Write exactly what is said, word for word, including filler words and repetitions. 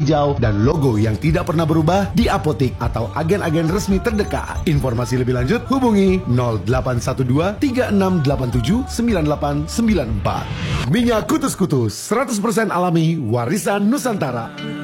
hijau dan logo yang tidak pernah berubah di apotik atau agen-agen resmi terdekat. Informasi lebih lanjut hubungi nol delapan satu dua tiga enam delapan tujuh sembilan delapan sembilan empat. Minyak Kutus Kutus seratus persen alami, warisan Nusantara.